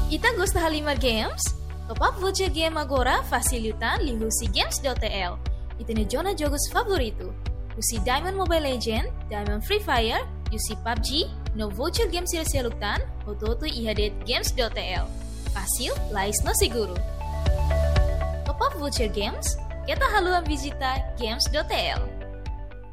Ita gosta Halima Games? Top up voucher game agora facilitan lingusi games.tl. Ita ne zona jogos favorito. Usi Diamond Mobile Legend, Diamond Free Fire, usi PUBG, no voucher game sila-silutan, ototo ihadet games.tl. Fácil, lais no seguro. Top up voucher games, kita haluan visita games.tl.